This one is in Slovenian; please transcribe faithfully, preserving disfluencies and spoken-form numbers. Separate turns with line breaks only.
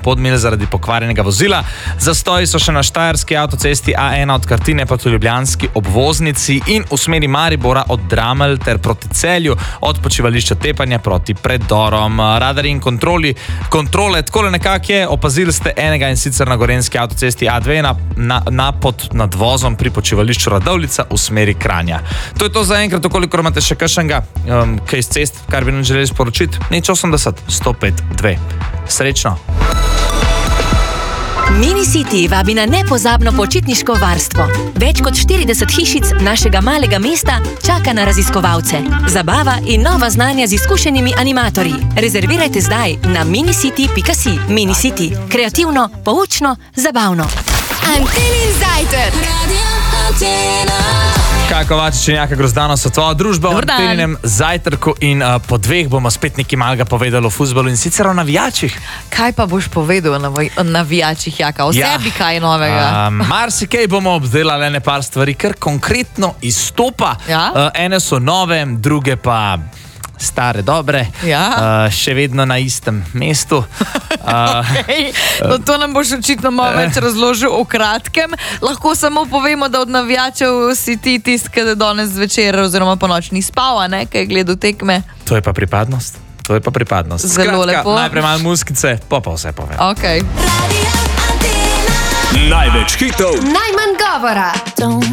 Podmilj zaradi pokvarjenega vozila. Zastoji so še na štajerski avtocesti A ena od Kartine proti ljubljanski obvoznici in v smeri Maribora od Dramelj ter proti Celju od počivališča Tepanja proti predorom. Radari in kontroli, kontrole, takole nekako je, opazili ste enega in sicer na gorenjski avtocesti A dve na, na, na pod nadvozom pri počivališču Radovljica v smeri Kranja. To je to za enkrat, okolikor imate še kakšnega um, kaj z cest, kar bi nam želeli sporočiti. Nič osemdeset, sto pet, dve. Srečno!
Minicity vabi na nepozabno počitniško varstvo. Več kot štirideset hišic našega malega mesta čaka na raziskovalce. Zabava in nova znanja z izkušenimi animatorji. Rezervirajte zdaj na minicity pika si. Minicity. Kreativno, poučno, zabavno.
Antenin zajtrk.
Kaj Kovačič in Jaka Grozdano so tvoja družba v Anteninem zajtrku in uh, po dveh bomo spet nekaj malega povedali o fuzbalu in sicer o navijačih.
Kaj pa boš povedal o, navi o navijačih, Jaka? O
Ja.
sebi kaj novega?
Uh, Marsikaj bomo obdelali, ne par stvari, kar konkretno izstopa.
Ja?
Uh, ene so nove, druge pa stare, dobre.
Ja.
Uh, še vedno na istem mestu. Uh,
Ej, no to nam boš očitno malo več razložil o kratkem. Lahko samo povemo, da od navijačev si ti tist, ki danes zvečer oziroma po noč ni spal, a ne, kaj je gledal tekme.
To je pa pripadnost. To je pa pripadnost.
Zelo
Skratka,
lepo.
najprej malo muskice, pa pa vse povem.
Okay.
Radio Antena.
Največ hitov,
Najmanj govora.